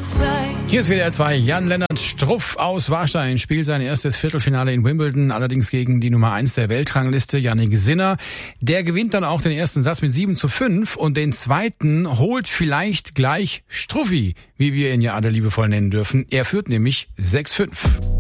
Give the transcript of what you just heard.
Hier ist WDR 2. Jan-Lennart Struff aus Warstein spielt sein erstes Viertelfinale in Wimbledon, allerdings gegen die Nummer 1 der Weltrangliste, Jannik Sinner. Der gewinnt dann auch den ersten Satz mit 7:5 und den zweiten holt vielleicht gleich Struffi, wie wir ihn ja alle liebevoll nennen dürfen. Er führt nämlich 6:5.